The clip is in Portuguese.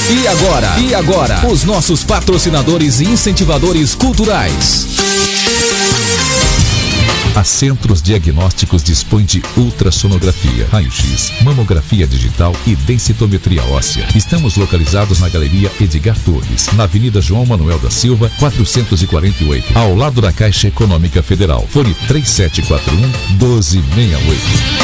E agora, os nossos patrocinadores e incentivadores culturais. A Centros Diagnósticos dispõe de ultrassonografia, raio-x, mamografia digital e densitometria óssea. Estamos localizados na Galeria Edgar Torres, na Avenida João Manuel da Silva, 448, ao lado da Caixa Econômica Federal. Fone 3741-1268.